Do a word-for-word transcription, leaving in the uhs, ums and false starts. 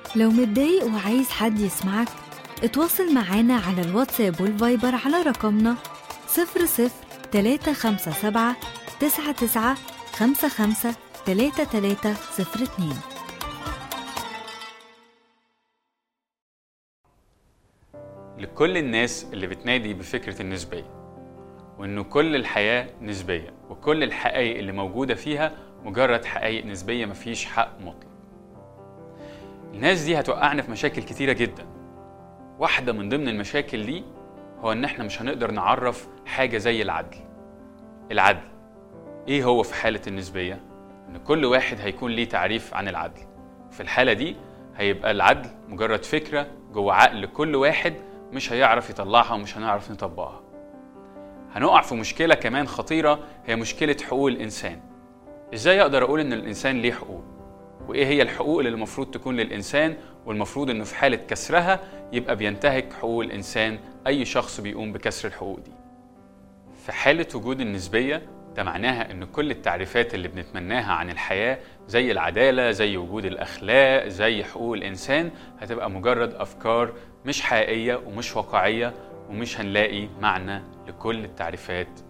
لو متضايق وعايز حد يسمعك، اتواصل معانا على الواتساب والفايبر على رقمنا صفر صفر تلاتة خمسة سبعة تسعة تسعة خمسة خمسة تلاتة تلاتة صفر اتنين. لكل الناس اللي بتنادي بفكرة النسبية، وإنه كل الحياة نسبية وكل الحقائق اللي موجودة فيها مجرد حقائق نسبية، مفيش حق مطلق. الناس دي هتوقعنا في مشاكل كتيرة جدا. واحدة من ضمن المشاكل دي هو إن إحنا مش هنقدر نعرف حاجة زي العدل. العدل إيه هو في حالة النسبية؟ إن كل واحد هيكون ليه تعريف عن العدل. في الحالة دي هيبقى العدل مجرد فكرة جوه عقل كل واحد، مش هيعرف يطلعها ومش هنعرف نطبقها. هنقع في مشكلة كمان خطيرة، هي مشكلة حقوق الإنسان. إزاي أقدر أقول إن الإنسان ليه حقوق؟ وإيه هي الحقوق اللي المفروض تكون للإنسان، والمفروض إنه في حالة كسرها يبقى بينتهك حقوق الإنسان أي شخص بيقوم بكسر الحقوق دي؟ في حالة وجود النسبية، ده معناها إن كل التعريفات اللي بنتمناها عن الحياة زي العدالة، زي وجود الأخلاق، زي حقوق الإنسان، هتبقى مجرد أفكار مش حقيقية ومش واقعية، ومش هنلاقي معنى لكل التعريفات